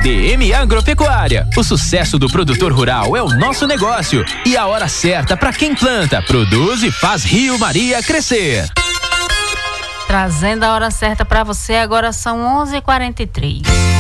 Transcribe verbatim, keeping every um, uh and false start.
D M Agropecuária. O sucesso do produtor rural é o nosso negócio e a hora certa para quem planta, produz e faz Rio Maria crescer. Trazendo a hora certa para você, agora são onze e quarenta e três.